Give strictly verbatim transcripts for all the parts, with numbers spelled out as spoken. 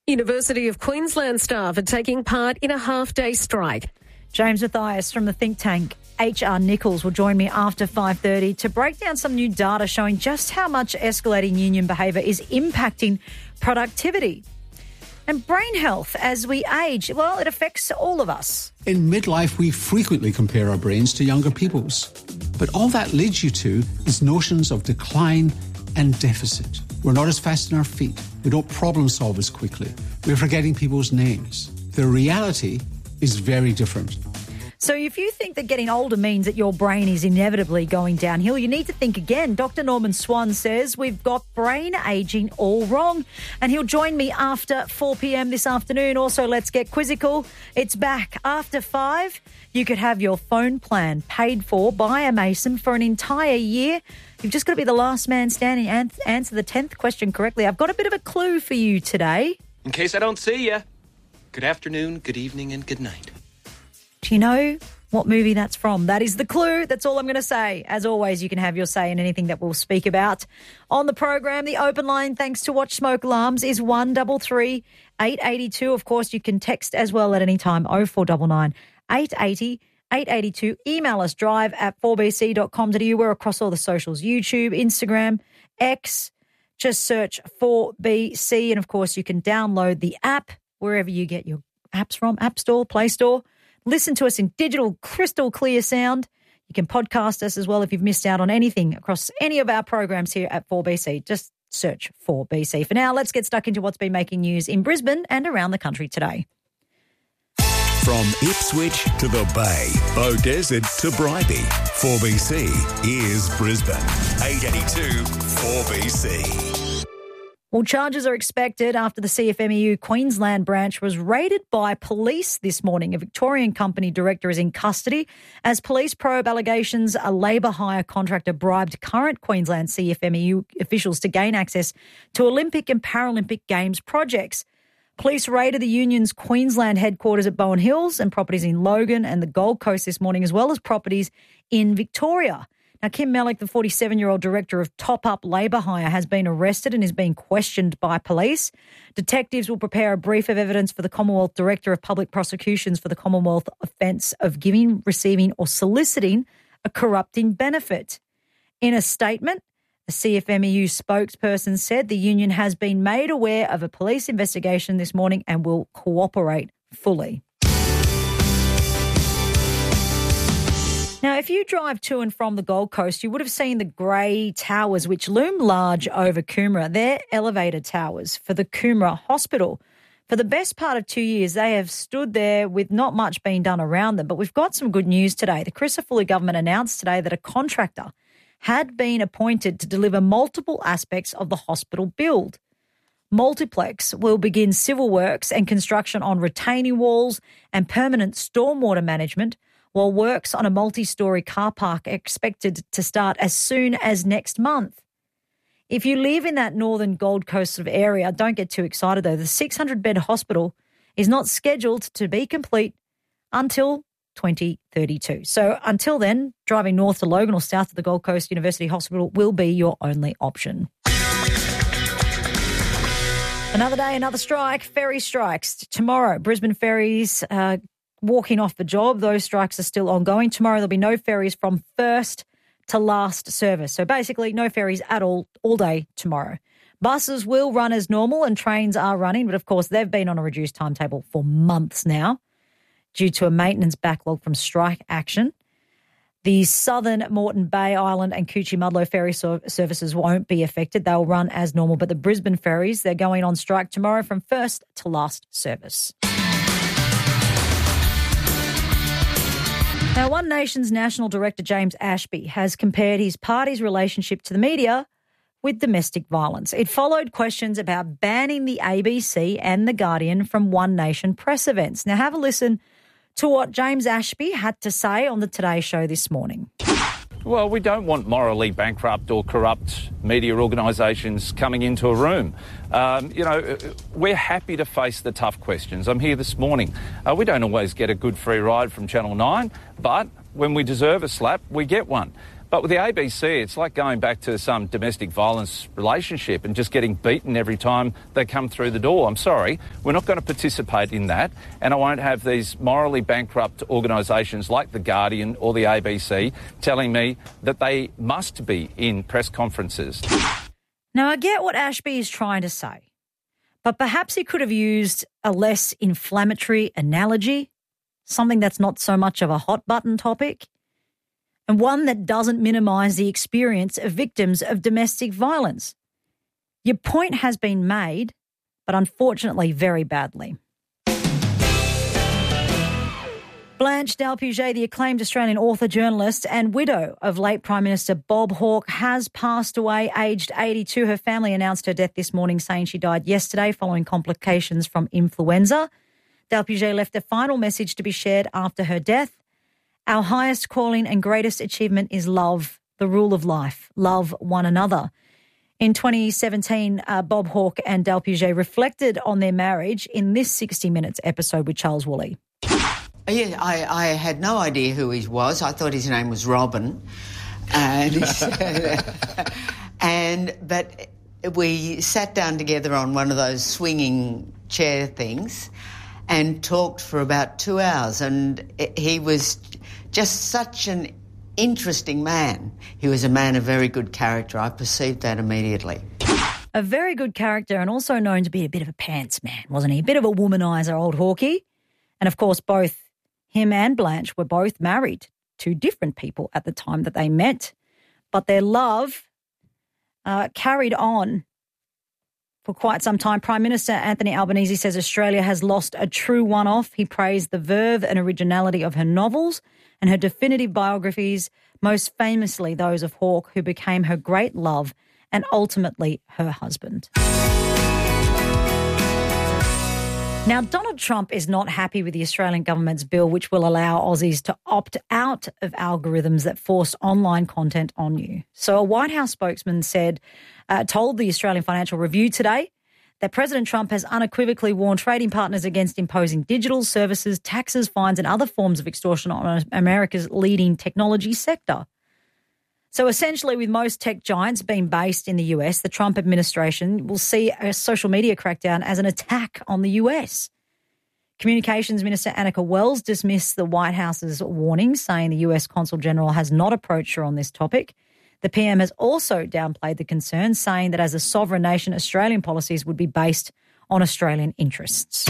University of Queensland staff are taking part in a half-day strike. James Mathias from the think tank H R Nichols will join me after five thirty to break down some new data showing just how much escalating union behaviour is impacting productivity. And brain health as we age, well, it affects all of us. In midlife, we frequently compare our brains to younger people's. But all that leads you to is notions of decline and deficit. We're not as fast on our feet. We don't problem solve as quickly. We're forgetting people's names. The reality is very different. So if you think that getting older means that your brain is inevitably going downhill, you need to think again. Doctor Norman Swan says we've got brain ageing all wrong. And he'll join me after four p.m. this afternoon. Also, let's get quizzical. It's back after five. You could have your phone plan paid for by a Mason for an entire year. You've just got to be the last man standing and answer the tenth question correctly. I've got a bit of a clue for you today. In case I don't see you, good afternoon, good evening, and good night. Do you know what movie that's from? That is the clue. That's all I'm going to say. As always, you can have your say in anything that we'll speak about. On the program, the open line, thanks to Watch Smoke Alarms, is one three three, eight eight two. Of course, you can text as well at any time, oh four nine nine, eight eight zero, eight eight two. Email us, drive at four b c dot com dot a u. We're across all the socials, YouTube, Instagram, X. Just search four B C. And, of course, you can download the app wherever you get your apps from, App Store, Play Store. Listen to us in digital, crystal clear sound. You can podcast us as well if you've missed out on anything across any of our programs here at four B C. Just search four B C. For now, let's get stuck into what's been making news in Brisbane and around the country today. From Ipswich to the Bay, Beaudesert to Bribie, four B C is Brisbane. eight eighty-two four B C. Well, charges are expected after the C F M E U Queensland branch was raided by police this morning. A Victorian company director is in custody as police probe allegations a labour hire contractor bribed current Queensland C F M E U officials to gain access to Olympic and Paralympic Games projects. Police raided the union's Queensland headquarters at Bowen Hills and properties in Logan and the Gold Coast this morning, as well as properties in Victoria. Now, Kim Mellick, the forty-seven-year-old director of Top Up Labour Hire, has been arrested and is being questioned by police. Detectives will prepare a brief of evidence for the Commonwealth Director of Public Prosecutions for the Commonwealth offence of giving, receiving or soliciting a corrupting benefit. In a statement, a C F M E U spokesperson said the union has been made aware of a police investigation this morning and will cooperate fully. Now, if you drive to and from the Gold Coast, you would have seen the grey towers which loom large over Coomera. They're elevator towers for the Coomera Hospital. For the best part of two years, they have stood there with not much being done around them. But we've got some good news today. The Crisafulli government announced today that a contractor had been appointed to deliver multiple aspects of the hospital build. Multiplex will begin civil works and construction on retaining walls and permanent stormwater management, while works on a multi-storey car park are expected to start as soon as next month. If you live in that northern Gold Coast sort of area, don't get too excited though. The six hundred bed hospital is not scheduled to be complete until twenty thirty-two. So until then, driving north to Logan or south to the Gold Coast University Hospital will be your only option. Another day, another strike. Ferry strikes tomorrow. Brisbane Ferries uh, walking off the job. Those strikes are still ongoing. Tomorrow there'll be no ferries from first to last service. So basically no ferries at all, all day tomorrow. Buses will run as normal and trains are running, but of course they've been on a reduced timetable for months now due to a maintenance backlog from strike action. The Southern Moreton Bay Island and Coochie-Mudlow ferry so- services won't be affected. They'll run as normal, but the Brisbane ferries, they're going on strike tomorrow from first to last service. Now, One Nation's National Director James Ashby has compared his party's relationship to the media with domestic violence. It followed questions about banning the A B C and The Guardian from One Nation press events. Now, have a listen to what James Ashby had to say on the Today Show this morning. Well, we don't want morally bankrupt or corrupt media organisations coming into a room. Um, you know, we're happy to face the tough questions. I'm here this morning. Uh, we don't always get a good free ride from Channel nine, but when we deserve a slap, we get one. But with the A B C, it's like going back to some domestic violence relationship and just getting beaten every time they come through the door. I'm sorry, we're not going to participate in that, and I won't have these morally bankrupt organisations like The Guardian or the A B C telling me that they must be in press conferences. Now, I get what Ashby is trying to say, but perhaps he could have used a less inflammatory analogy, something that's not so much of a hot-button topic, and one that doesn't minimise the experience of victims of domestic violence. Your point has been made, but unfortunately very badly. Blanche Delpuget, the acclaimed Australian author, journalist and widow of late Prime Minister Bob Hawke, has passed away aged eighty-two. Her family announced her death this morning, saying she died yesterday following complications from influenza. Delpuget left a final message to be shared after her death. Our highest calling and greatest achievement is love, the rule of life. Love one another. In twenty seventeen, uh, Bob Hawke and Delpuget reflected on their marriage in this sixty minutes episode with Charles Woolley. Yeah, I, I had no idea who he was. I thought his name was Robin. And, and but we sat down together on one of those swinging chair things and talked for about two hours. And he was just such an interesting man. He was a man of very good character. I perceived that immediately. A very good character, and also known to be a bit of a pants man, wasn't he? A bit of a womaniser, old Hawkeye. And, of course, both him and Blanche were both married to different people at the time that they met. But their love uh, carried on for quite some time. Prime Minister Anthony Albanese says Australia has lost a true one-off. He praised the verve and originality of her novels and her definitive biographies, most famously those of Hawke, who became her great love and ultimately her husband. Now, Donald Trump is not happy with the Australian government's bill, which will allow Aussies to opt out of algorithms that force online content on you. So a White House spokesman said, uh, told the Australian Financial Review today that President Trump has unequivocally warned trading partners against imposing digital services, taxes, fines and other forms of extortion on America's leading technology sector. So essentially, with most tech giants being based in the U S, the Trump administration will see a social media crackdown as an attack on the U S. Communications Minister Annika Wells dismissed the White House's warning, saying the U S Consul General has not approached her on this topic. The P M has also downplayed the concern, saying that as a sovereign nation, Australian policies would be based on Australian interests.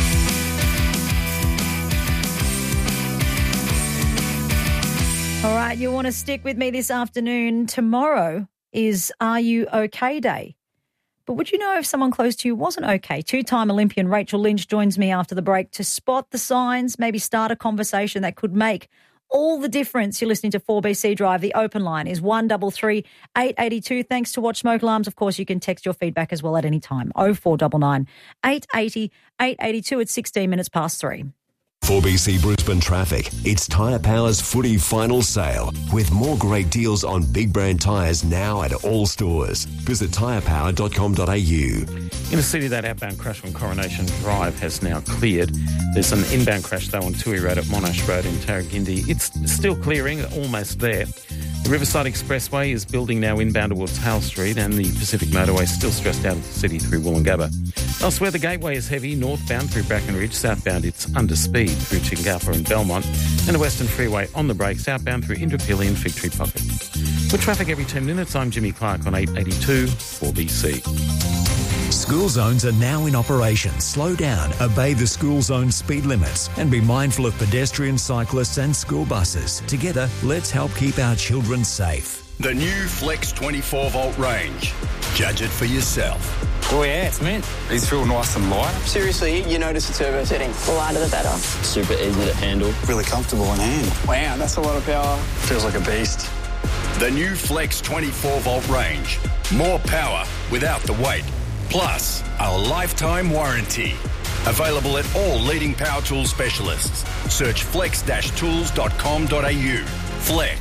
All right, you want to stick with me this afternoon. Tomorrow is Are You OK Day. But would you know if someone close to you wasn't okay? Two-time Olympian Rachel Lynch joins me after the break to spot the signs, maybe start a conversation that could make all the difference. You're listening to four B C Drive. The open line is one three three, eight eight two. Thanks to Watch Smoke Alarms. Of course, you can text your feedback as well at any time. oh four nine nine, eight eight zero, eight eight two. It's sixteen minutes past three. four B C Brisbane Traffic. It's Tyre Power's footy final sale with more great deals on big brand tyres now at all stores. Visit tyre power dot com dot a u. In the city, that outbound crash on Coronation Drive has now cleared. There's an inbound crash, though, on Toohey Road at Monash Road in Tarragindi. It's still clearing, almost there. The Riverside Expressway is building now inbound towards Hale Street, and the Pacific Motorway is still stressed out of the city through Woolloongabba. Elsewhere, the Gateway is heavy, northbound through Brackenridge, southbound it's under speed through Chingalpa and Belmont, and the Western Freeway on the brakes, outbound through Indooroopilly and Fig Tree Pocket. With traffic every ten minutes, I'm Jimmy Clark on eight eighty-two four B C. School zones are now in operation. Slow down, obey the school zone speed limits, and be mindful of pedestrians, cyclists and school buses. Together, let's help keep our children safe. The new Flex twenty-four volt range. Judge it for yourself. Oh yeah, it's mint. These feel nice and light. Seriously, you notice the turbo setting. The lighter the better. Super easy to handle. Really comfortable in hand. Wow, that's a lot of power. Feels like a beast. The new Flex twenty-four volt range. More power without the weight. Plus, a lifetime warranty. Available at all leading power tool specialists. Search flex dash tools dot com dot a u. Flex.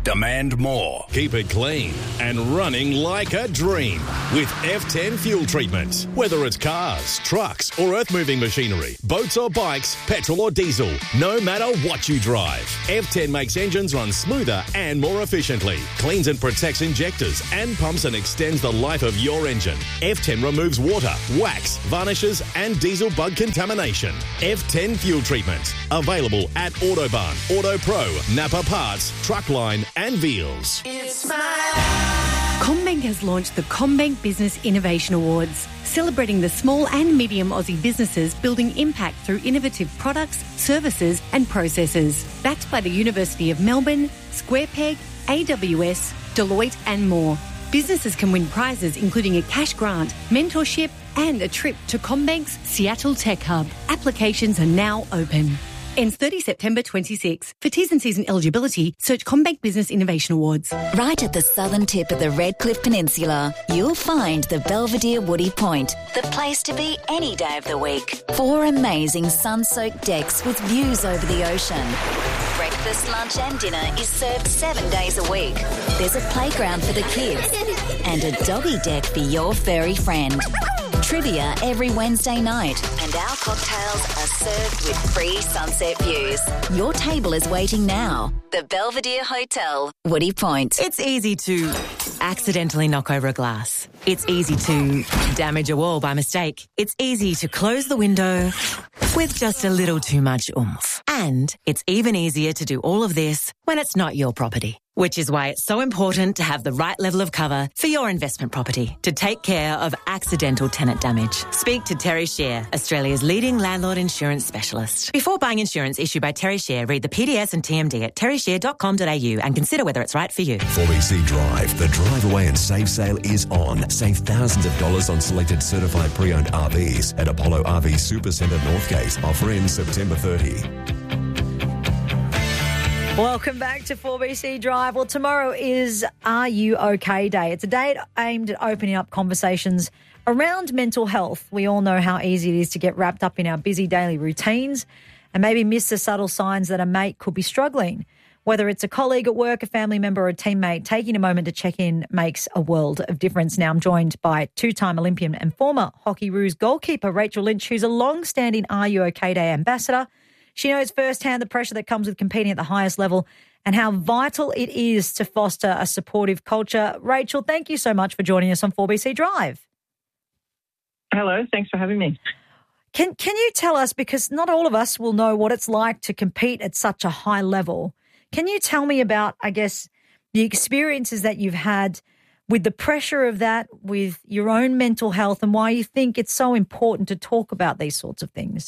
demand more. Keep it clean and running like a dream with F ten fuel treatment. Whether it's cars, trucks or earth-moving machinery, boats or bikes, petrol or diesel, no matter what you drive, F ten makes engines run smoother and more efficiently, cleans and protects injectors and pumps and extends the life of your engine. F ten removes water, wax, varnishes and diesel bug contamination. F ten fuel treatment. Available at Autobarn, Auto Pro, Napa Parts, Truckline and Veals. CommBank has launched the CommBank Business Innovation Awards, celebrating the small and medium Aussie businesses building impact through innovative products, services and processes. Backed by the University of Melbourne, SquarePeg, A W S, Deloitte and more. Businesses can win prizes including a cash grant, mentorship and a trip to CommBank's Seattle Tech Hub. Applications are now open. Ends thirtieth September twenty-six. For T's and C's and eligibility, search CommBank Business Innovation Awards. Right at the southern tip of the Redcliffe Peninsula, you'll find the Belvedere Woody Point, the place to be any day of the week. Four amazing sun-soaked decks with views over the ocean. Breakfast, lunch and dinner is served seven days a week. There's a playground for the kids and a doggy deck for your furry friend. Trivia every Wednesday night, and our cocktails are served with free sunset views. Your table is waiting now. The Belvedere Hotel, Woody Point. It's easy to accidentally knock over a glass. It's easy to damage a wall by mistake. It's easy to close the window with just a little too much oomph. And it's even easier to do all of this when it's not your property. Which is why it's so important to have the right level of cover for your investment property to take care of accidental tenant damage. Speak to Terry Share, Australia's leading landlord insurance specialist. Before buying insurance issued by Terry Share, read the P D S and T M D at terry share dot com dot a u and consider whether it's right for you. four B C Drive, the Drive Away and Save sale is on. Save thousands of dollars on selected certified pre-owned R Vs at Apollo R V Supercentre Northgate. Offer in September thirtieth. Welcome back to four B C Drive. Well, tomorrow is Are You OK Day. It's a day aimed at opening up conversations around mental health. We all know how easy it is to get wrapped up in our busy daily routines and maybe miss the subtle signs that a mate could be struggling. Whether it's a colleague at work, a family member or a teammate, taking a moment to check in makes a world of difference. Now I'm joined by two-time Olympian and former Hockey Roos goalkeeper Rachel Lynch, who's a long-standing Are You OK Day ambassador. She knows firsthand the pressure that comes with competing at the highest level and how vital it is to foster a supportive culture. Rachel, thank you so much for joining us on four B C Drive. Hello, thanks for having me. Can can you tell us, because not all of us will know what it's like to compete at such a high level, can you tell me about, I guess, the experiences that you've had with the pressure of that, with your own mental health, and why you think it's so important to talk about these sorts of things?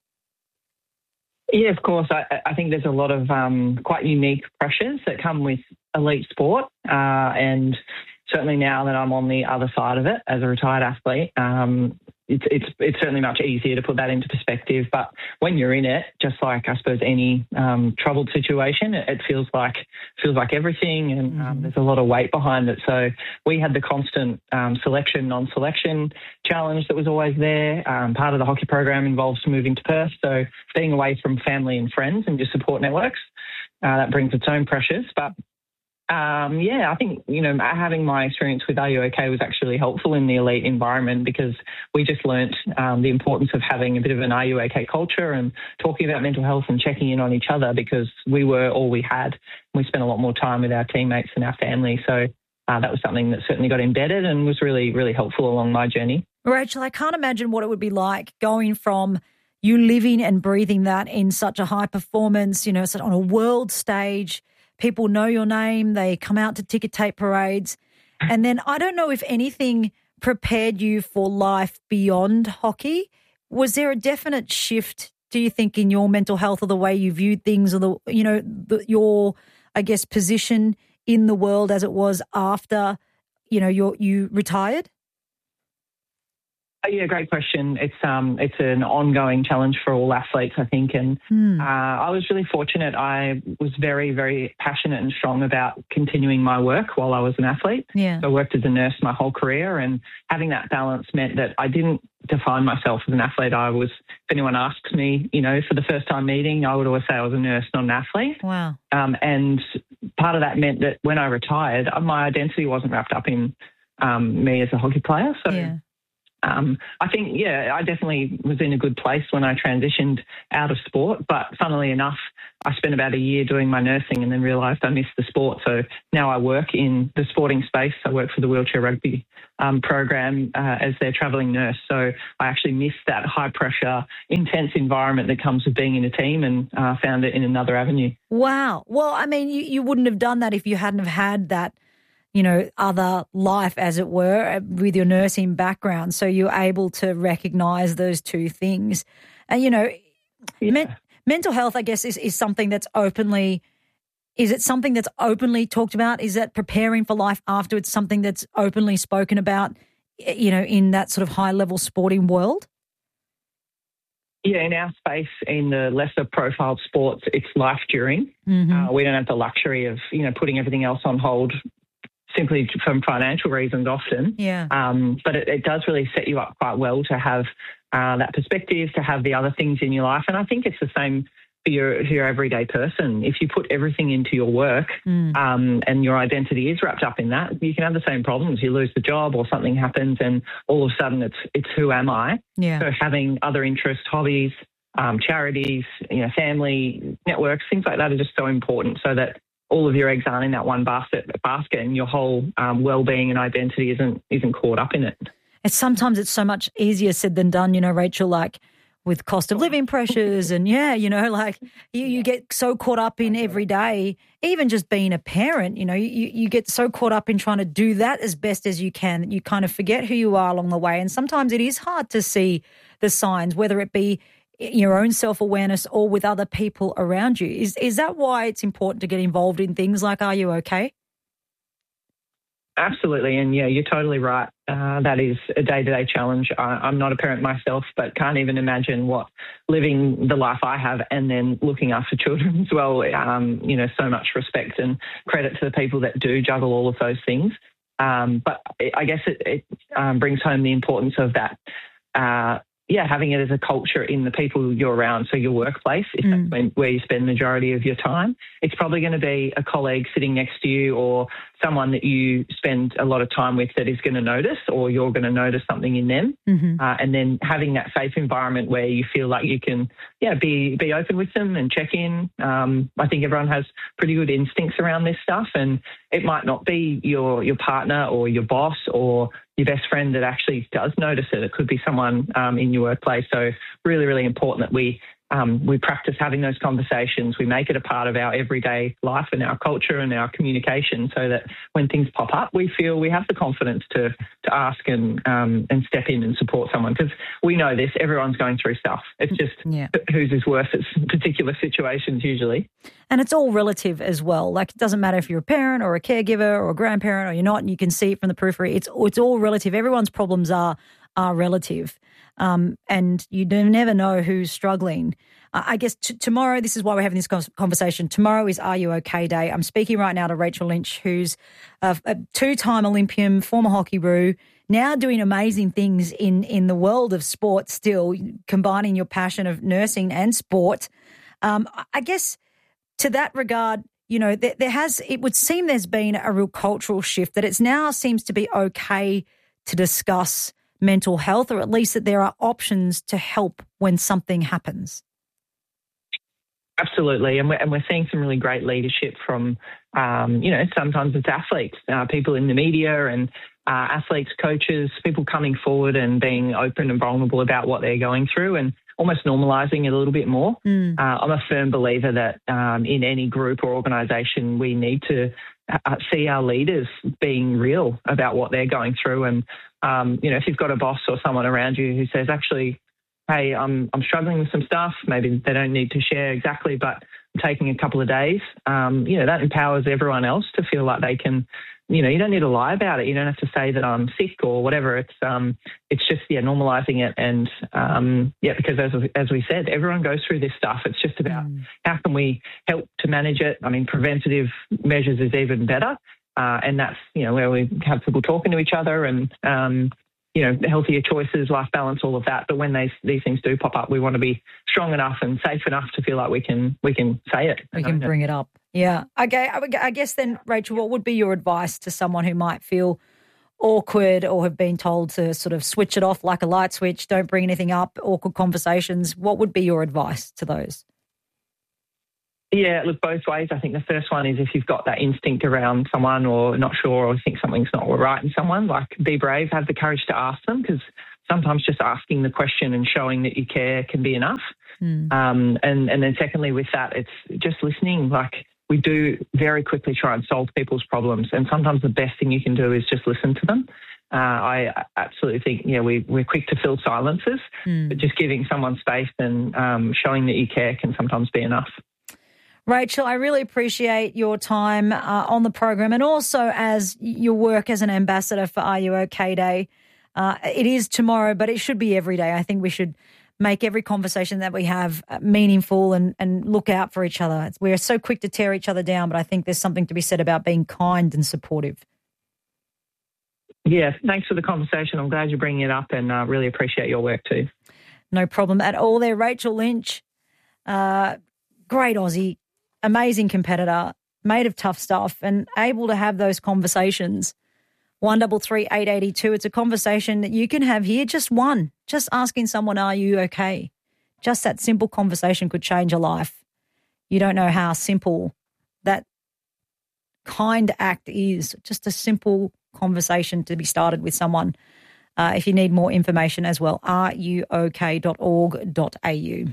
Yeah, of course. I, I think there's a lot of um, quite unique pressures that come with elite sport. Uh, and certainly now that I'm on the other side of it as a retired athlete, um, it's, it's it's certainly much easier to put that into perspective. But when you're in it, just like I suppose any um, troubled situation, it, it feels like feels like everything, and um, there's a lot of weight behind it. So we had the constant um, selection, non-selection challenge that was always there. Um, part of the hockey program involves moving to Perth, so being away from family and friends and your support networks, uh, that brings its own pressures. But Um, yeah, I think, you know, having my experience with Are You OK was actually helpful in the elite environment, because we just learnt um, the importance of having a bit of an Are You OK culture and talking about mental health and checking in on each other, because we were all we had. We spent a lot more time with our teammates and our family. So uh, that was something that certainly got embedded and was really, really helpful along my journey. Rachel, I can't imagine what it would be like going from you living and breathing that in such a high performance, you know, on a world stage. People know your name. They come out to ticker tape parades. And then I don't know if anything prepared you for life beyond hockey. Was there a definite shift, do you think, in your mental health or the way you viewed things, or the, you know, the, your, I guess, position in the world as it was after, you know, you you retired? Oh, yeah, great question. It's um, it's an ongoing challenge for all athletes, I think. And Mm. uh, I was really fortunate. I was very, very passionate and strong about continuing my work while I was an athlete. Yeah. So I worked as a nurse my whole career, and having that balance meant that I didn't define myself as an athlete. I was, if anyone asks me, you know, for the first time meeting, I would always say I was a nurse, not an athlete. Wow. Um, and part of that meant that when I retired, my identity wasn't wrapped up in um, me as a hockey player. So Yeah. um, I think, yeah, I definitely was in a good place when I transitioned out of sport. But funnily enough, I spent about a year doing my nursing and then realised I missed the sport. So now I work in the sporting space. I work for the Wheelchair Rugby um, program uh, as their travelling nurse. So I actually missed that high-pressure, intense environment that comes with being in a team, and uh, found it in another avenue. Wow. Well, I mean, you, you wouldn't have done that if you hadn't have had that, you know, other life, as it were, with your nursing background. So you're able to recognise those two things. And, you know, Yeah. men- mental health, I guess, is, is something that's openly, is it something that's openly talked about? Is that preparing for life afterwards something that's openly spoken about, you know, in that sort of high-level sporting world? Yeah, in our space, in the lesser profile sports, it's life during. Mm-hmm. Uh, we don't have the luxury of, you know, putting everything else on hold simply from financial reasons often. Yeah. Um, but it, it does really set you up quite well to have uh, that perspective, to have the other things in your life. And I think it's the same for your, for your everyday person. If you put everything into your work Mm. um, and your identity is wrapped up in that, you can have the same problems. You lose the job or something happens and all of a sudden it's it's who am I? Yeah. So having other interests, hobbies, um, charities, you know, family, networks, things like that are just so important so that all of your eggs aren't in that one basket, basket and your whole um, well-being and identity isn't isn't caught up in it. It's sometimes it's so much easier said than done, you know, Rachel, like with cost of living pressures and, yeah, you know, like you, you get so caught up in every day, even just being a parent, you know, you, you get so caught up in trying to do that as best as you can that you kind of forget who you are along the way. And sometimes it is hard to see the signs, whether it be your own self-awareness or with other people around you. Is is that why it's important to get involved in things like Are You OK? Absolutely. And, yeah, you're totally right. Uh, that is a day-to-day challenge. I, I'm not a parent myself, but can't even imagine what living the life I have and then looking after children as well. Um, you know, so much respect and credit to the people that do juggle all of those things. Um, but I guess it, it um, brings home the importance of that uh yeah, having it as a culture in the people you're around, so your workplace, if Mm. that's when, where you spend the majority of your time, it's probably going to be a colleague sitting next to you or someone that you spend a lot of time with that is going to notice, or you're going to notice something in them. Mm-hmm. Uh, and then having that safe environment where you feel like you can, yeah, be be open with them and check in. Um, I think everyone has pretty good instincts around this stuff, and it might not be your your partner or your boss or your best friend that actually does notice it. It could be someone um, in your workplace. So really, really important that we um, we practice having those conversations. We make it a part of our everyday life and our culture and our communication so that when things pop up, we feel we have the confidence to to ask and um, and step in and support someone. Because we know this, everyone's going through stuff. It's just Yeah. whose is worse at particular situations usually. And it's all relative as well. Like, it doesn't matter if you're a parent or a caregiver or a grandparent or you're not, and you can see it from the periphery. It's it's all relative. Everyone's problems are are relative. Um, and you do never know who's struggling. Uh, I guess t- tomorrow, this is why we're having this con- conversation. Tomorrow is Are You OK Day. I'm speaking right now to Rachel Lynch, who's a, a two-time Olympian, former hockey-roo, now doing amazing things in, in the world of sport still, combining your passion of nursing and sport. Um, I guess to that regard, you know, there, there has, it would seem there's been a real cultural shift that it's now seems to be okay to discuss mental health, or at least that there are options to help when something happens. Absolutely, and we're, and we're seeing some really great leadership from, um, you know, sometimes it's athletes, uh, people in the media and uh, athletes, coaches, people coming forward and being open and vulnerable about what they're going through and almost normalising it a little bit more. Mm. Uh, I'm a firm believer that um, in any group or organisation we need to uh, see our leaders being real about what they're going through. And, um, you know, if you've got a boss or someone around you who says, actually, hey, I'm I'm struggling with some stuff. Maybe they don't need to share exactly, but taking a couple of days, um, you know, that empowers everyone else to feel like they can, you know, you don't need to lie about it. You don't have to say that I'm sick or whatever. It's um, it's just, yeah, normalising it. And, um, yeah, because as, as we said, everyone goes through this stuff. It's just about mm. how can we help to manage it. I mean, preventative measures is even better. Uh, and that's, you know, where we have people talking to each other and, um, you know, healthier choices, life balance, all of that. But when these these things do pop up, we want to be strong enough and safe enough to feel like we can we can say it. We can bring it up. Yeah. Okay. I guess then, Rachel, what would be your advice to someone who might feel awkward or have been told to sort of switch it off like a light switch, don't bring anything up, awkward conversations? What would be your advice to those? Yeah, look, both ways. I think the first one is if you've got that instinct around someone or not sure or think something's not right in someone, like be brave, have the courage to ask them, because sometimes just asking the question and showing that you care can be enough. Mm. Um, and, and then secondly with that, it's just listening. Like we do very quickly try and solve people's problems, and sometimes the best thing you can do is just listen to them. Uh, I absolutely think, yeah, we, we're quick to fill silences, mm. but just giving someone space and um, showing that you care can sometimes be enough. Rachel, I really appreciate your time uh, on the program, and also as your work as an ambassador for Are You OK Day. Uh, it is tomorrow, but it should be every day. I think we should make every conversation that we have meaningful and, and look out for each other. We're so quick to tear each other down, but I think there's something to be said about being kind and supportive. Yeah, thanks for the conversation. I'm glad you're bringing it up, and uh, really appreciate your work too. No problem at all there. Rachel Lynch, uh, great Aussie. Amazing competitor, made of tough stuff, and able to have those conversations. One double three eight eighty two. It's a conversation that you can have here. Just one. Just asking someone, "Are you okay?" Just that simple conversation could change a life. You don't know how simple that kind act is. Just a simple conversation to be started with someone. Uh, if you need more information as well, are you okay dot org dot a u.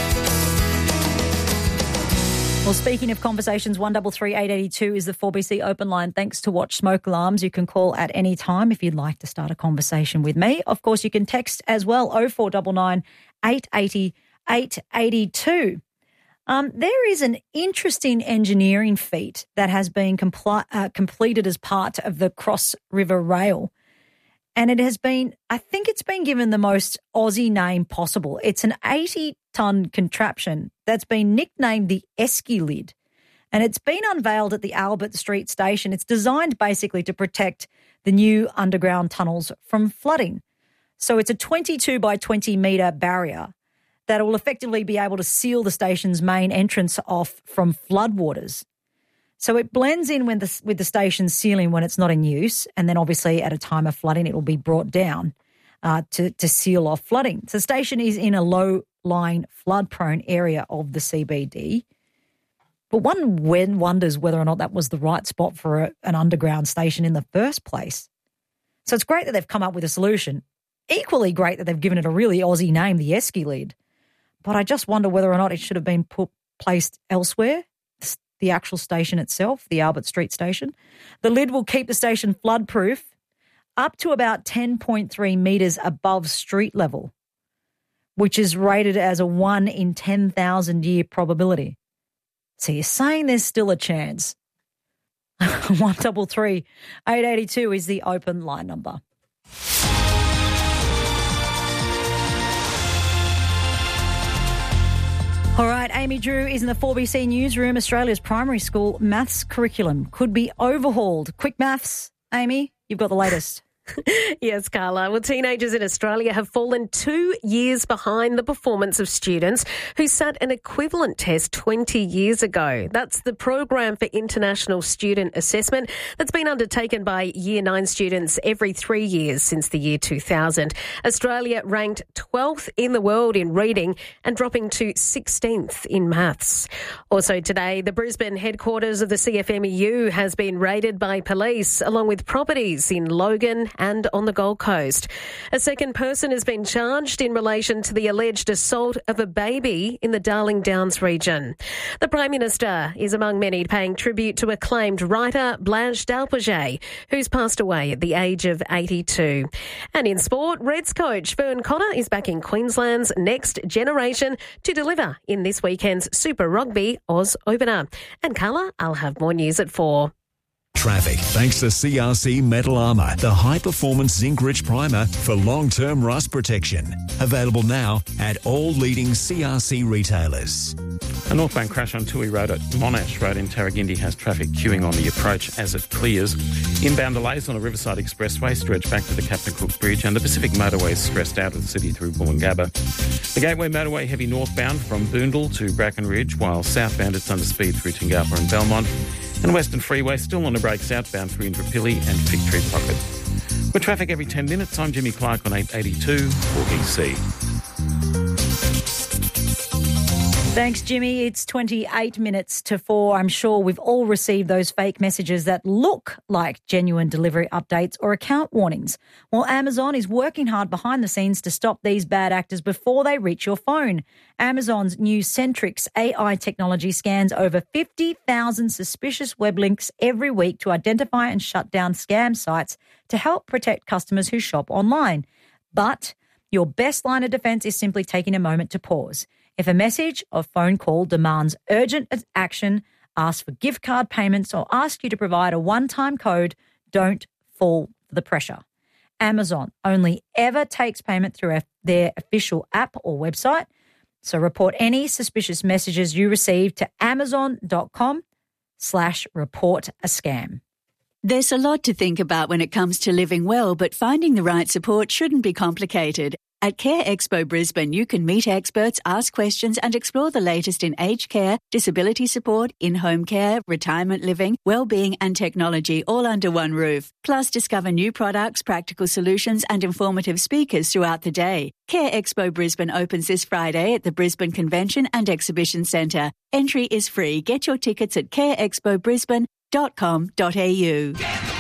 Well, speaking of conversations, one double three eight eighty two is the four B C open line. Thanks to Watch Smoke Alarms. You can call at any time if you'd like to start a conversation with me. Of course, you can text as well, oh four nine nine, eight eight oh, eight eight two. Um, there is an interesting engineering feat that has been compl- uh, completed as part of the Cross River Rail. And it has been, I think it's been given the most Aussie name possible. It's an eighty-ton contraption that's been nicknamed the Esky Lid, and it's been unveiled at the Albert Street Station. It's designed basically to protect the new underground tunnels from flooding. So it's a twenty-two by twenty metre barrier that will effectively be able to seal the station's main entrance off from floodwaters. So it blends in with the, with the station's ceiling when it's not in use, and then obviously at a time of flooding it will be brought down uh, to, to seal off flooding. So the station is in a low-lying, flood-prone area of the C B D. But one wonders whether or not that was the right spot for a, an underground station in the first place. So it's great that they've come up with a solution. Equally great that they've given it a really Aussie name, the Esky Lid. But I just wonder whether or not it should have been put, placed elsewhere. The actual station itself, the Albert Street Station. The lid will keep the station flood-proof up to about ten point three metres above street level, which is rated as a one in ten thousand year probability. So you're saying there's still a chance. one double three eight eighty two is the open line number. All right, Amy Drew is in the four B C newsroom. Australia's primary school maths curriculum could be overhauled. Quick maths, Amy, you've got the latest. Yes, Carla. Well, teenagers in Australia have fallen two years behind the performance of students who sat an equivalent test twenty years ago. That's the Program for International Student Assessment that's been undertaken by Year nine students every three years since the year two thousand. Australia ranked twelfth in the world in reading and dropping to sixteenth in maths. Also today, the Brisbane headquarters of the C F M E U has been raided by police, along with properties in Logan and on the Gold Coast. A second person has been charged in relation to the alleged assault of a baby in the Darling Downs region. The Prime Minister is among many paying tribute to acclaimed writer Blanche Dalpaget, who's passed away at the age of eighty-two. And in sport, Reds coach Vern Cotter is back in Queensland's Next Generation to deliver in this weekend's Super Rugby Oz Opener. And Carla, I'll have more news at four. Traffic thanks to C R C Metal Armour, the high-performance zinc-rich primer for long-term rust protection. Available now at all leading C R C retailers. A northbound crash on Toohey Road at Monash Road in Tarragindi has traffic queuing on the approach as it clears. Inbound delays on the Riverside Expressway stretch back to the Captain Cook Bridge, and the Pacific Motorway is stressed out of the city through Woolloongabba. The Gateway Motorway heavy northbound from Boondall to Bracken Ridge, while southbound it's under speed through Tingapa and Belmont. And Western Freeway still on a break southbound through Indooroopilly and Fig Tree Pocket. With traffic every ten minutes, I'm Jimmy Clark on eight eighty-two four B C. Thanks, Jimmy. It's twenty-eight minutes to four. I'm sure we've all received those fake messages that look like genuine delivery updates or account warnings. Well, Amazon is working hard behind the scenes to stop these bad actors before they reach your phone. Amazon's new Centrix A I technology scans over fifty thousand suspicious web links every week to identify and shut down scam sites to help protect customers who shop online. But your best line of defense is simply taking a moment to pause. If a message or phone call demands urgent action, asks for gift card payments, or asks you to provide a one-time code, don't fall for the pressure. Amazon only ever takes payment through their official app or website. So report any suspicious messages you receive to amazon.com slash report a scam. There's a lot to think about when it comes to living well, but finding the right support shouldn't be complicated. At Care Expo Brisbane, you can meet experts, ask questions and explore the latest in aged care, disability support, in-home care, retirement living, well-being and technology all under one roof. Plus, discover new products, practical solutions and informative speakers throughout the day. Care Expo Brisbane opens this Friday at the Brisbane Convention and Exhibition Centre. Entry is free. Get your tickets at care expo brisbane dot com dot a u.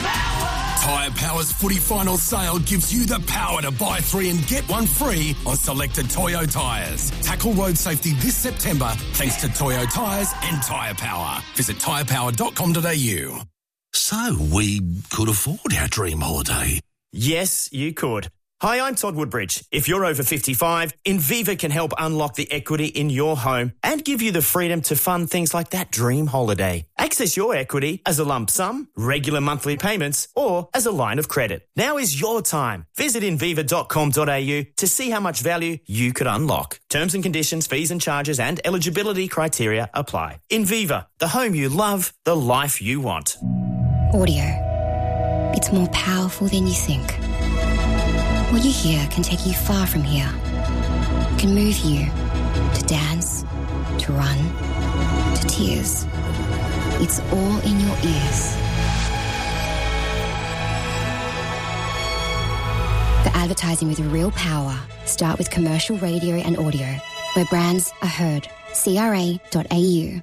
Tyre Power's footy final sale gives you the power to buy three and get one free on selected Toyo tyres. Tackle road safety this September thanks to Toyo Tyres and Tyre Power. Visit tyre power dot com dot a u. So we could afford our dream holiday. Yes, you could. Hi, I'm Todd Woodbridge. If you're over fifty-five, Inviva can help unlock the equity in your home and give you the freedom to fund things like that dream holiday. Access your equity as a lump sum, regular monthly payments, or as a line of credit. Now is your time. Visit inviva dot com dot a u to see how much value you could unlock. Terms and conditions, fees and charges and eligibility criteria apply. Inviva, the home you love, the life you want. Audio. It's more powerful than you think. What you hear can take you far from here. It can move you to dance, to run, to tears. It's all in your ears. For advertising with real power, start with commercial radio and audio, where brands are heard. C R A dot a u.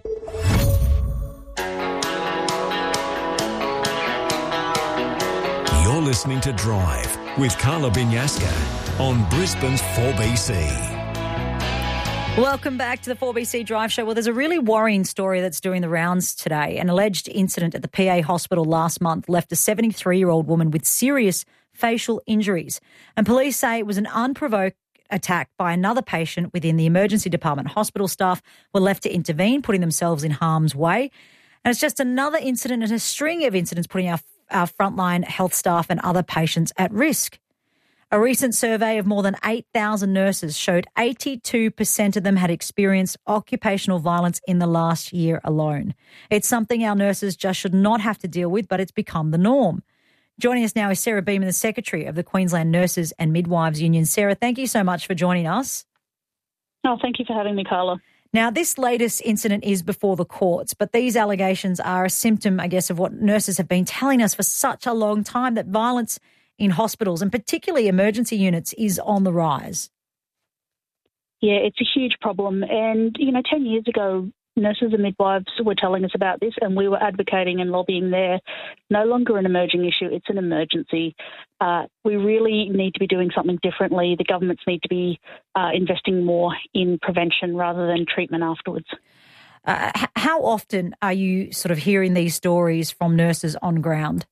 You're listening to Drive with Carla Binyaska on Brisbane's four B C. Welcome back to the four B C Drive Show. Well, there's a really worrying story that's doing the rounds today. An alleged incident at the P A hospital last month left a seventy-three-year-old woman with serious facial injuries. And police say it was an unprovoked attack by another patient within the emergency department. Hospital staff were left to intervene, putting themselves in harm's way. And it's just another incident and a string of incidents putting our our frontline health staff and other patients at risk. A recent survey of more than eight thousand nurses showed eighty-two percent of them had experienced occupational violence in the last year alone. It's something our nurses just should not have to deal with, but it's become the norm. Joining us now is Sarah Beeman, the Secretary of the Queensland Nurses and Midwives Union. Sarah, thank you so much for joining us. Oh, thank you for having me, Carla. Now, this latest incident is before the courts, but these allegations are a symptom, I guess, of what nurses have been telling us for such a long time, that violence in hospitals and particularly emergency units is on the rise. Yeah, it's a huge problem. And, you know, ten years ago, nurses and midwives were telling us about this, and we were advocating and lobbying there. No longer an emerging issue, it's an emergency. Uh, we really need to be doing something differently. The governments need to be uh, investing more in prevention rather than treatment afterwards. Uh, how often are you sort of hearing these stories from nurses on ground?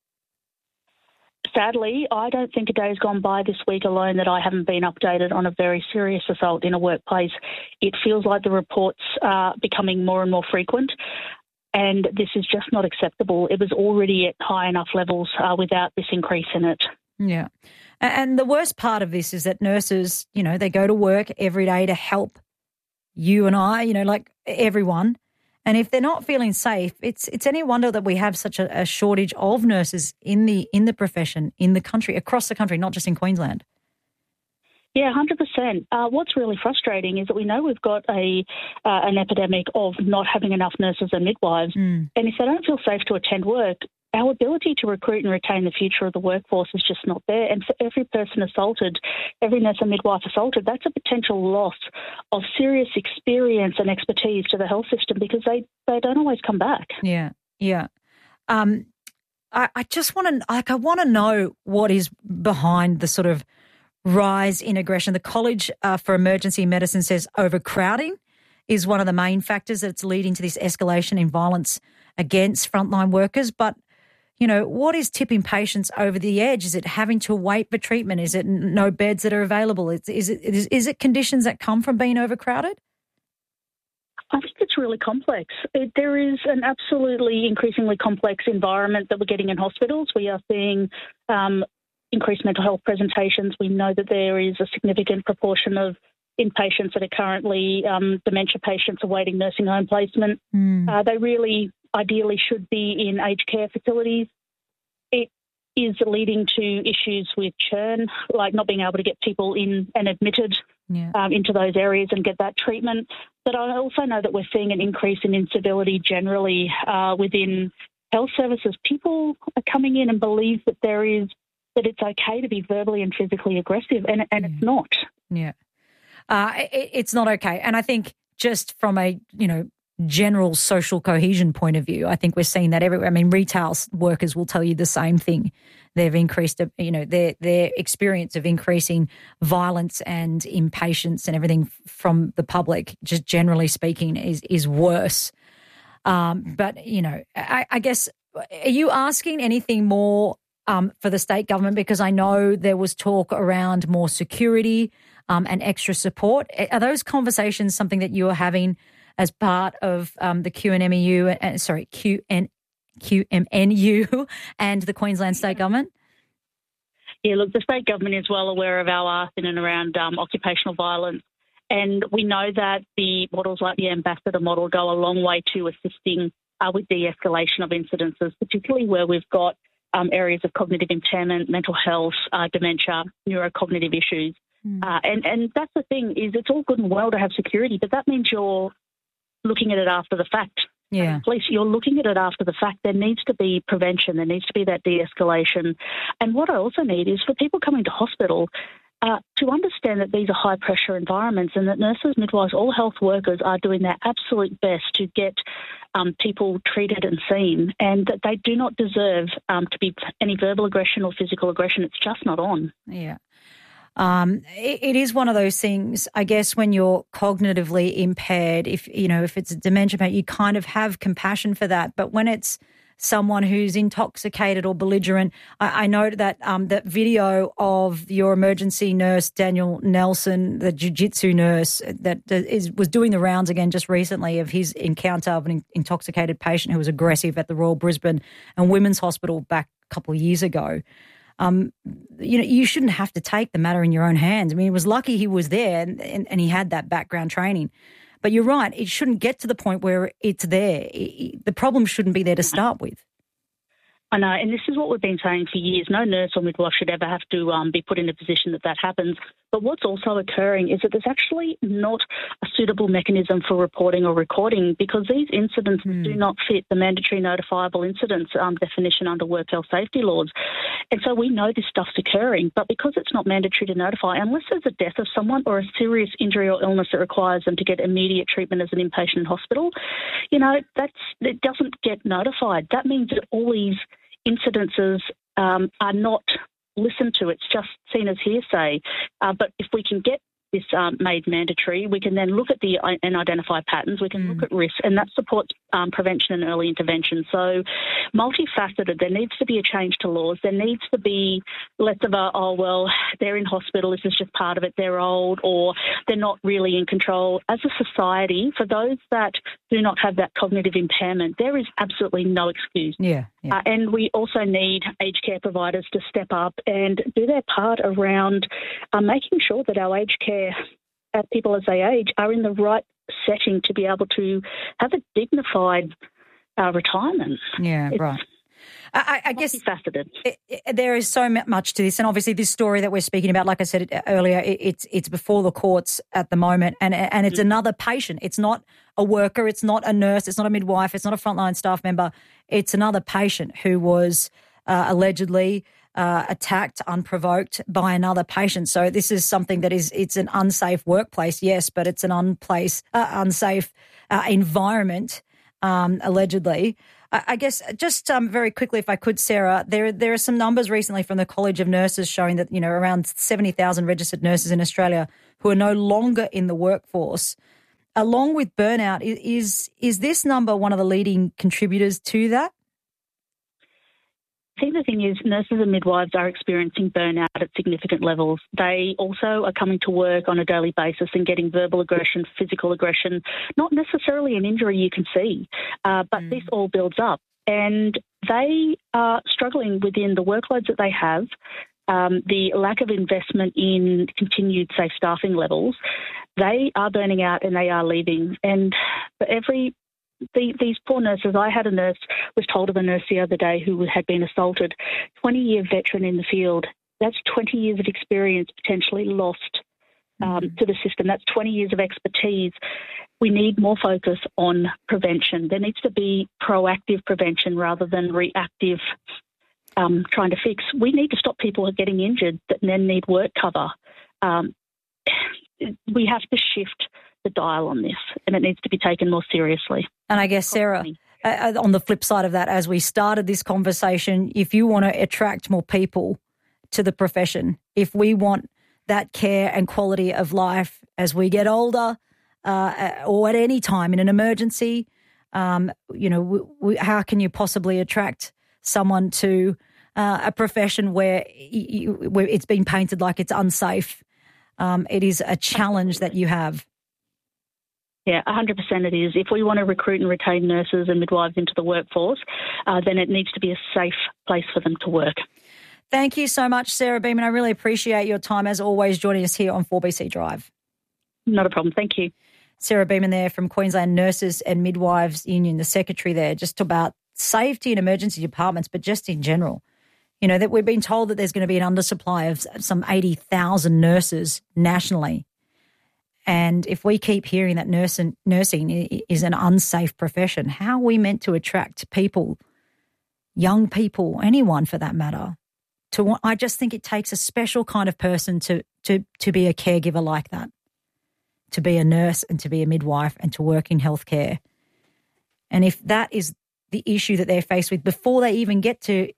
Sadly, I don't think a day has gone by this week alone that I haven't been updated on a very serious assault in a workplace. It feels like the reports are becoming more and more frequent, and this is just not acceptable. It was already at high enough levels uh, without this increase in it. Yeah. And the worst part of this is that nurses, you know, they go to work every day to help you and I, you know, like everyone. And if they're not feeling safe, it's it's any wonder that we have such a, a shortage of nurses in the in the profession, in the country, across the country, not just in Queensland. Yeah, one hundred percent. Uh, what's really frustrating is that we know we've got a uh, an epidemic of not having enough nurses and midwives. Mm. And if they don't feel safe to attend work, our ability to recruit and retain the future of the workforce is just not there. And for every person assaulted, every nurse and midwife assaulted, that's a potential loss of serious experience and expertise to the health system because they, they don't always come back. Yeah, yeah. Um, I, I just want to, like, I want to know what is behind the sort of rise in aggression. The College uh, for Emergency Medicine says overcrowding is one of the main factors that's leading to this escalation in violence against frontline workers. But you know, what is tipping patients over the edge? Is it having to wait for treatment? Is it no beds that are available? Is, is, it, is, is it conditions that come from being overcrowded? I think it's really complex. It, there is an absolutely increasingly complex environment that we're getting in hospitals. We are seeing um, increased mental health presentations. We know that there is a significant proportion of inpatients that are currently um, dementia patients awaiting nursing home placement. Mm. Uh, they really ideally should be in aged care facilities. It is leading to issues with churn, like not being able to get people in and admitted yeah. um, into those areas and get that treatment. But I also know that we're seeing an increase in incivility generally uh, within health services. People are coming in and believe that there is that it's okay to be verbally and physically aggressive, and, and yeah. it's not. Yeah, uh, it, it's not okay. And I think just from a, you know, general social cohesion point of view, I think we're seeing that everywhere. I mean, retail workers will tell you the same thing. They've increased, you know, their their experience of increasing violence and impatience and everything from the public, just generally speaking, is is worse. Um, but, you know, I, I guess, are you asking anything more um, for the state government? Because I know there was talk around more security um, and extra support. Are those conversations something that you are having as part of um, the Q N M U, uh, sorry, Q N, Q M N U and the Queensland State Government? Yeah, look, the state government is well aware of our ask in and around um, occupational violence, and we know that the models like the Ambassador model go a long way to assisting uh, with de-escalation of incidences, particularly where we've got um, areas of cognitive impairment, mental health, uh, dementia, neurocognitive issues. Mm. Uh, and, and that's the thing, is it's all good and well to have security, but that means you're looking at it after the fact. Yeah. Police, you're looking at it after the fact. There needs to be prevention. There needs to be that de-escalation. And what I also need is for people coming to hospital uh, to understand that these are high-pressure environments and that nurses, midwives, all health workers are doing their absolute best to get um, people treated and seen, and that they do not deserve um, to be any verbal aggression or physical aggression. It's just not on. Yeah. Um, it, it is one of those things, I guess, when you're cognitively impaired, if, you know, if it's a dementia, you kind of have compassion for that. But when it's someone who's intoxicated or belligerent, I, I know that um, that video of your emergency nurse, Daniel Nelson, the jiu-jitsu nurse that is, was doing the rounds again just recently of his encounter of an intoxicated patient who was aggressive at the Royal Brisbane and Women's Hospital back a couple of years ago. Um, you know, you shouldn't have to take the matter in your own hands. I mean, he was lucky he was there and, and, and he had that background training. But you're right, it shouldn't get to the point where it's there. It, the problem shouldn't be there to start with. I know, and this is what we've been saying for years. No nurse or midwife should ever have to um, be put in a position that that happens. But what's also occurring is that there's actually not a suitable mechanism for reporting or recording because these incidents mm. do not fit the mandatory notifiable incidents um, definition under work health safety laws. And so we know this stuff's occurring, but because it's not mandatory to notify, unless there's a death of someone or a serious injury or illness that requires them to get immediate treatment as an inpatient in hospital, you know, that's it doesn't get notified. That means that all these incidences um, are not listened to. It's just seen as hearsay. Uh, but if we can get this um, made mandatory, we can then look at the uh, and identify patterns. We can mm. look at risks, and that supports um, prevention and early intervention. So, multifaceted. There needs to be a change to laws. There needs to be less of a, oh, well, they're in hospital, this is just part of it, they're old, or they're not really in control. As a society, for those that do not have that cognitive impairment, there is absolutely no excuse. Yeah. yeah. Uh, and we also need aged care providers to step up and do their part around uh, making sure that our aged care as people as they age are in the right setting to be able to have a dignified uh, retirement. Yeah, it's right. I, I guess multifaceted. It, it, there is so much to this, and obviously this story that we're speaking about, like I said earlier, it, it's it's before the courts at the moment, and and it's mm-hmm. another patient. It's not a worker, it's not a nurse, it's not a midwife, it's not a frontline staff member. It's another patient who was uh, allegedly Uh, attacked unprovoked by another patient. So this is something that is, it's an unsafe workplace, yes, but it's an unplace, uh, unsafe uh, environment, um, allegedly. I, I guess just um, very quickly, if I could, Sarah, there there are some numbers recently from the College of Nurses showing that, you know, around seventy thousand registered nurses in Australia who are no longer in the workforce. Along with burnout, is is this number one of the leading contributors to that? I think the thing is nurses and midwives are experiencing burnout at significant levels. They also are coming to work on a daily basis and getting verbal aggression, physical aggression, not necessarily an injury you can see, uh, but mm. this all builds up. And they are struggling within the workloads that they have, um, the lack of investment in continued safe staffing levels. They are burning out and they are leaving. And for every The, these poor nurses, I had a nurse, was told of a nurse the other day who had been assaulted, twenty-year veteran in the field. That's twenty years of experience potentially lost um, mm-hmm. to the system. That's twenty years of expertise. We need more focus on prevention. There needs to be proactive prevention rather than reactive um, trying to fix. We need to stop people getting injured that then need work cover. Um, we have to shift the dial on this, and it needs to be taken more seriously. And I guess, Sarah, uh, on the flip side of that, as we started this conversation, if you want to attract more people to the profession, if we want that care and quality of life as we get older uh, or at any time in an emergency, um, you know, we, we, how can you possibly attract someone to uh, a profession where, you, where it's been painted like it's unsafe? Um, it is a challenge that you have. Yeah, one hundred percent it is. If we want to recruit and retain nurses and midwives into the workforce, uh, then it needs to be a safe place for them to work. Thank you so much, Sarah Beeman. I really appreciate your time, as always, joining us here on four B C Drive. Not a problem. Thank you. Sarah Beeman there from Queensland Nurses and Midwives Union, the secretary there, just about safety in emergency departments, but just in general. You know, that we've been told that there's going to be an undersupply of some eighty thousand nurses nationally. And if we keep hearing that nursing, nursing is an unsafe profession, how are we meant to attract people, young people, anyone for that matter? To want, I just think it takes a special kind of person to to to be a caregiver like that, to be a nurse and to be a midwife and to work in healthcare. And if that is the issue that they're faced with before they even get to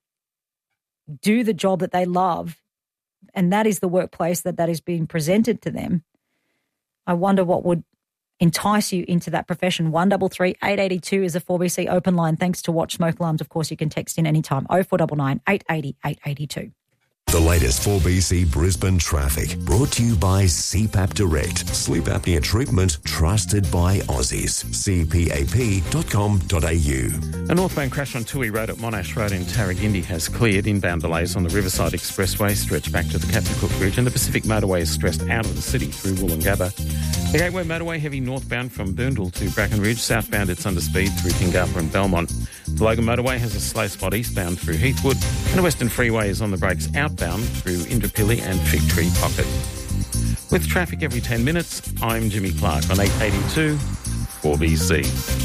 do the job that they love, and that is the workplace that that is being presented to them, I wonder what would entice you into that profession. one three three, eight eight two is a four B C open line. Thanks to Watch Smoke Alarms. Of course, you can text in anytime. oh four nine nine, eight eight zero, eight eight two. The latest four B C Brisbane traffic brought to you by C PAP Direct. Sleep apnea treatment trusted by Aussies. c p a p dot com dot a u. A northbound crash on Toohey Road at Monash Road in Tarragindi has cleared. Inbound delays on the Riverside Expressway stretch back to the Captain Cook Bridge, and the Pacific Motorway is stressed out of the city through Woolloongabba. The Gateway Motorway heavy northbound from Boondall to Brackenridge. Southbound it's under speed through Kingarpa and Belmont. The Logan Motorway has a slow spot eastbound through Heathwood, and the Western Freeway is on the brakes outbound through Indooroopilly and Fig Tree Pocket. With traffic every ten minutes, I'm Jimmy Clark on eight eighty-two four B C.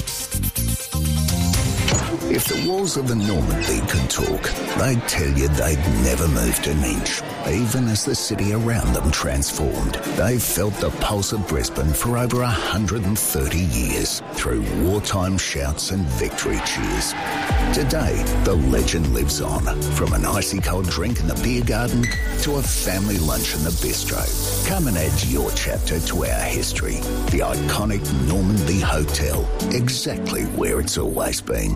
If the walls of the Normandy could talk, they'd tell you they'd never moved an inch. Even as the city around them transformed, they've felt the pulse of Brisbane for over one hundred thirty years through wartime shouts and victory cheers. Today, the legend lives on, from an icy cold drink in the beer garden to a family lunch in the bistro. Come and add your chapter to our history. The iconic Normandy Hotel, exactly where it's always been.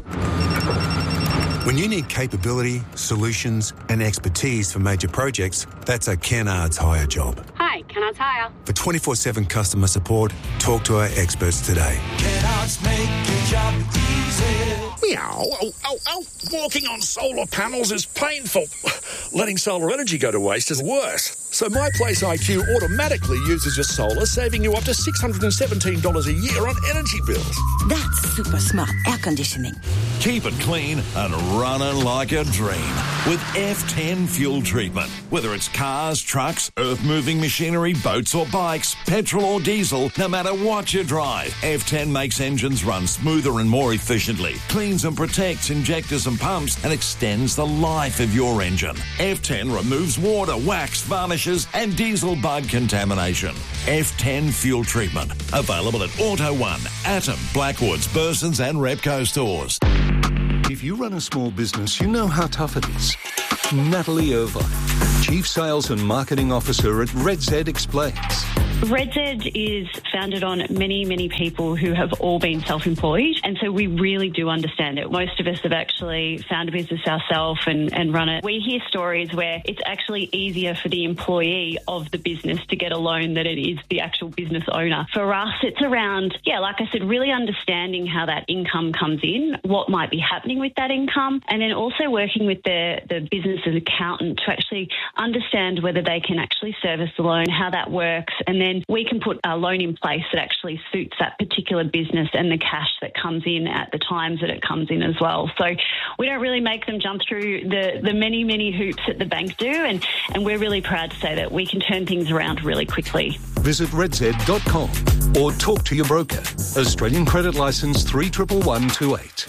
When you need capability, solutions and expertise for major projects, that's a Kennards Hire job. Hi, Kennards Hire. For twenty-four seven customer support, talk to our experts today. Kennards make your job easy. Meow. Oh, oh, oh. Walking on solar panels is painful. Letting solar energy go to waste is worse. So My Place I Q automatically uses your solar, saving you up to six hundred seventeen dollars a year on energy bills. That's super smart air conditioning. Keep it clean and running like a dream with F ten fuel treatment. Whether it's cars, trucks, earth-moving machinery, boats or bikes, petrol or diesel, no matter what you drive, F ten makes engines run smoother and more efficiently, cleans and protects injectors and pumps, and extends the life of your engine. F ten removes water, wax, varnishes and diesel bug contamination. F ten fuel treatment. Available at Auto One, Atom, Blackwoods, Burson's and Repco stores. If you run a small business, you know how tough it is. Natalie Irvine, Chief Sales and Marketing Officer at Red Z, explains. Red Z is founded on many, many people who have all been self-employed, and so we really do understand it. Most of us have actually found a business ourselves and, and run it. We hear stories where it's actually easier for the employee of the business to get a loan than it is the actual business owner. For us, it's around, yeah, like I said, really understanding how that income comes in, what might be happening with that income, and then also working with the, the business's accountant to actually understand whether they can actually service the loan, how that works, and then we can put a loan in place that actually suits that particular business and the cash that comes in at the times that it comes in as well. So we don't really make them jump through the, the many, many hoops that the bank do, and, and we're really proud to say that we can turn things around really quickly. Visit redz dot com or talk to your broker. Australian credit licence three one one one two eight.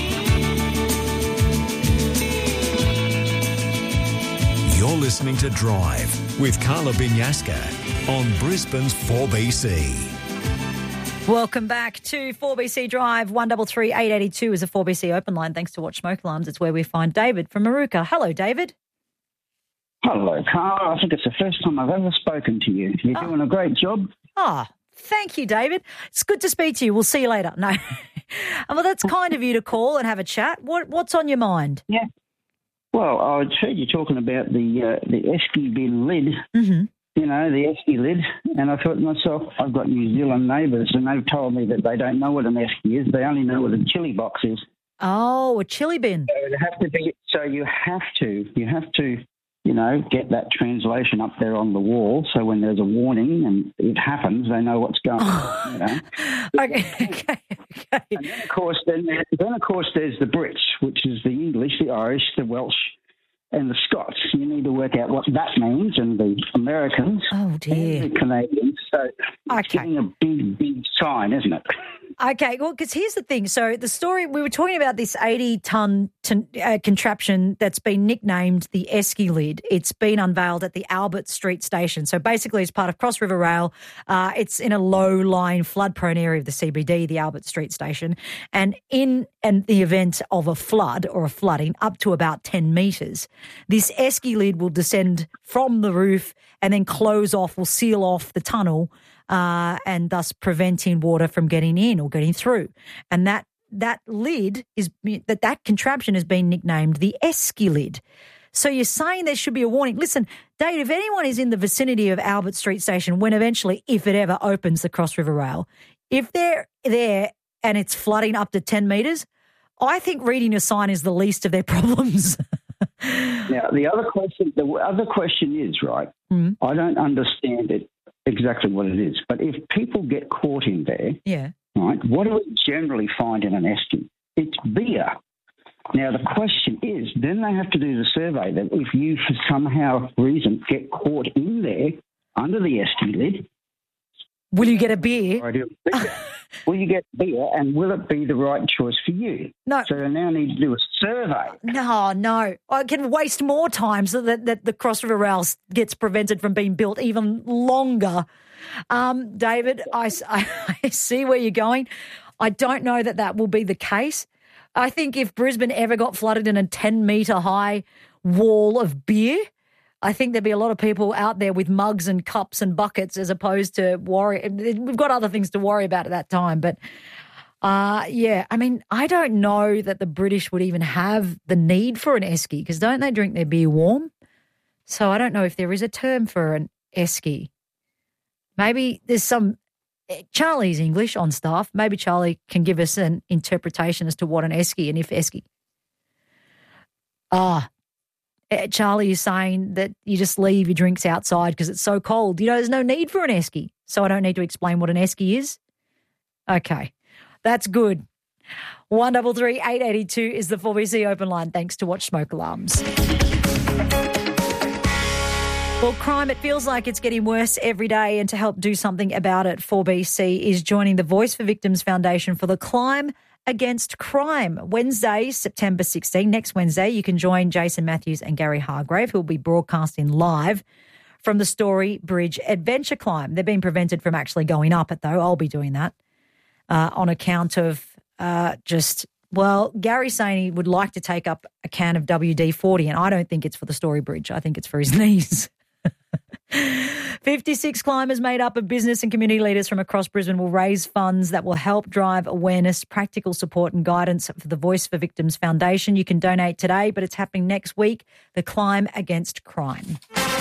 You're listening to Drive with Carla Binyaska on Brisbane's four B C. Welcome back to four B C Drive. one three three eight eight two is a four B C open line. Thanks to Watch Smoke Alarms. It's where we find David from Maruka. Hello, David. Hello, Carla. I think it's the first time I've ever spoken to you. You're oh. doing a great job. Ah, oh, thank you, David. It's good to speak to you. We'll see you later. No. Well, that's kind of you to call and have a chat. What What's on your mind? Yeah. Well, I heard you talking about the uh, the esky bin lid, mm-hmm. you know, the esky lid, and I thought to myself, I've got New Zealand neighbours and they've told me that they don't know what an esky is. They only know what a chili box is. Oh, a chili bin. So, it have to be, so you have to, you have to, you know, get that translation up there on the wall so when there's a warning and it happens, they know what's going on, you know. okay, okay, okay. And then, of course, then, then, of course, there's the Brits, which is the English, the Irish, the Welsh, and the Scots. You need to work out what that means, and the Americans oh, dear. and the Canadians. So it's okay. getting a big, big sign, isn't it? Okay, well, because here's the thing. So the story, we were talking about this eighty-ton uh, contraption that's been nicknamed the Esky Lid. It's been unveiled at the Albert Street Station. So basically it's part of Cross River Rail. Uh, it's in a low-lying, flood-prone area of the C B D, the Albert Street Station. And in an, the event of a flood or a flooding up to about ten metres, this Esky Lid will descend from the roof and then close off, will seal off the tunnel, Uh, and thus preventing water from getting in or getting through. And that that lid is that that contraption has been nicknamed the Esky Lid. So you're saying there should be a warning. Listen, Dave, if anyone is in the vicinity of Albert Street Station when eventually, if it ever opens the Cross River Rail, if they're there and it's flooding up to ten metres, I think reading a sign is the least of their problems. Now, the other question, the other question is, right, mm-hmm. I don't understand it. Exactly what it is. But if people get caught in there, yeah, right, what do we generally find in an esky? It's beer. Now, the question is, then they have to do the survey that if you, for somehow reason, get caught in there, under the Esky lid. Will you get a beer? Will you get beer, and will it be the right choice for you? No. So I now need to do a survey. No, no. I can waste more time so that, that the Cross River Rail gets prevented from being built even longer. Um, David, I, I, I see where you're going. I don't know that that will be the case. I think if Brisbane ever got flooded in a ten-metre high wall of beer, I think there'd be a lot of people out there with mugs and cups and buckets as opposed to worry. We've got other things to worry about at that time. But, uh, yeah, I mean, I don't know that the British would even have the need for an esky because don't they drink their beer warm? So I don't know if there is a term for an esky. Maybe there's some – Charlie's English on staff. Maybe Charlie can give us an interpretation as to what an esky and if esky. Ah, Charlie is saying that you just leave your drinks outside because it's so cold. You know, there's no need for an esky. So I don't need to explain what an esky is. Okay, that's good. one double three eight eight two is the four B C open line. Thanks to Watch Smoke Alarms. Well, crime, it feels like it's getting worse every day, and to help do something about it, four B C is joining the Voice for Victims Foundation for the Climb Against Crime. Wednesday, September sixteenth, next Wednesday, you can join Jason Matthews and Gary Hargrave, who will be broadcasting live from the Story Bridge Adventure Climb. They've been prevented from actually going up it, though. I'll be doing that uh, on account of uh, just, well, Gary's saying he would like to take up a can of W D forty, and I don't think it's for the Story Bridge. I think it's for his knees. fifty-six climbers made up of business and community leaders from across Brisbane will raise funds that will help drive awareness, practical support and guidance for the Voice for Victims Foundation. You can donate today, but it's happening next week, the Climb Against Crime.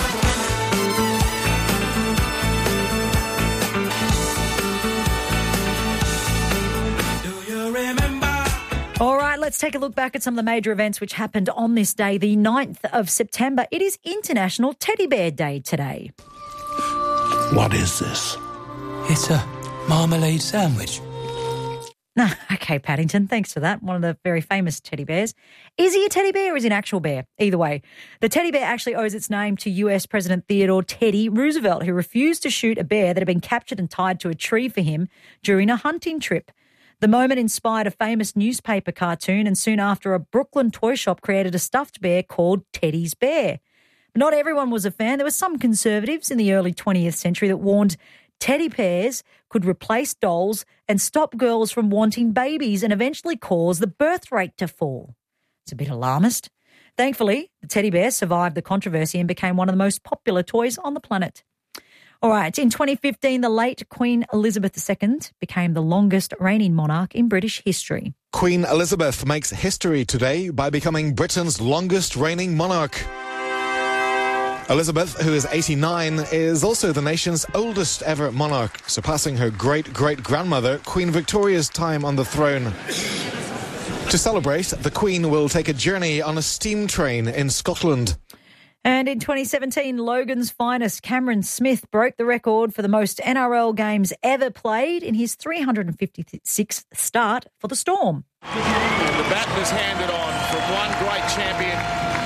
All right, let's take a look back at some of the major events which happened on this day, the ninth of September. It is International Teddy Bear Day today. What is this? It's a marmalade sandwich. No, okay, Paddington, thanks for that. One of the very famous teddy bears. Is he a teddy bear or is he an actual bear? Either way, the teddy bear actually owes its name to U S President Theodore Teddy Roosevelt, who refused to shoot a bear that had been captured and tied to a tree for him during a hunting trip. The moment inspired a famous newspaper cartoon, and soon after a Brooklyn toy shop created a stuffed bear called Teddy's Bear. But not everyone was a fan. There were some conservatives in the early twentieth century that warned teddy bears could replace dolls and stop girls from wanting babies and eventually cause the birth rate to fall. It's a bit alarmist. Thankfully, the teddy bear survived the controversy and became one of the most popular toys on the planet. All right, in twenty fifteen, the late Queen Elizabeth the Second became the longest reigning monarch in British history. Queen Elizabeth makes history today by becoming Britain's longest reigning monarch. Elizabeth, who is eighty-nine, is also the nation's oldest ever monarch, surpassing her great-great-grandmother, Queen Victoria's time on the throne. To celebrate, the Queen will take a journey on a steam train in Scotland. And in twenty seventeen, Logan's finest, Cameron Smith, broke the record for the most N R L games ever played in his three hundred fifty-sixth start for the Storm. The baton is handed on from one great champion,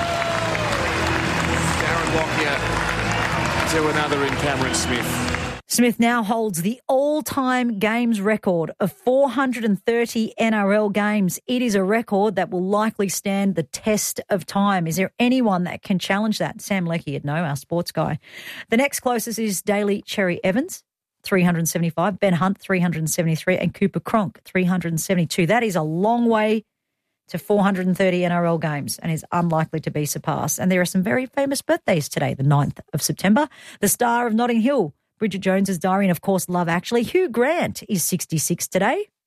Darren Lockyer, to another in Cameron Smith. Smith now holds the all-time games record of four hundred thirty N R L games. It is a record that will likely stand the test of time. Is there anyone that can challenge that? Sam Leckie would know, our sports guy. The next closest is Daly Cherry Evans, three hundred seventy-five, Ben Hunt, three hundred seventy-three, and Cooper Cronk, three hundred seventy-two. That is a long way to four hundred thirty N R L games and is unlikely to be surpassed. And there are some very famous birthdays today, the ninth of September. The star of Notting Hill, Bridget Jones's Diary, and, of course, Love Actually. Hugh Grant is sixty-six today.